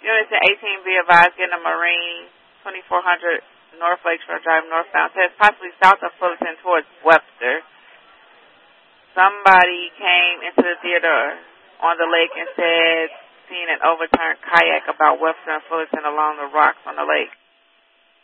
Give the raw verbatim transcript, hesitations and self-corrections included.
Units in eighteen be advised getting a Marine, twenty-four hundred North Lakeshore Drive, northbound. Says possibly south of Fullerton towards Webster. Somebody came into the theater on the lake and said, seen an overturned kayak about Webster and Fullerton along the rocks on the lake.